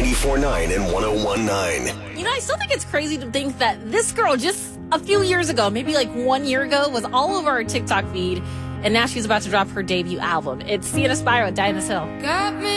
94.9 and 101.9. You know, I still think it's crazy to think that this girl just a few years ago, maybe like 1 year ago, was all over our TikTok feed. And now she's about to drop her debut album. It's Sienna Spiro at Dinah's Hill.